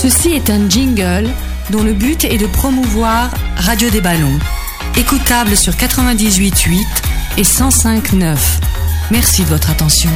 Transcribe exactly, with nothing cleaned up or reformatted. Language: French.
Ceci est un jingle dont le but est de promouvoir Radio des Ballons, écoutable sur quatre-vingt-dix-huit virgule huit et cent cinq virgule neuf. Merci de votre attention.